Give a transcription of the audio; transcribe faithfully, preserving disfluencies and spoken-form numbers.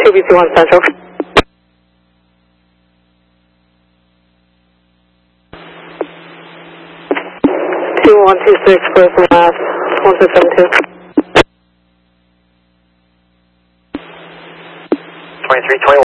two B C one Central. two one two six, first and last, one six seven two. twenty-three twenty-one.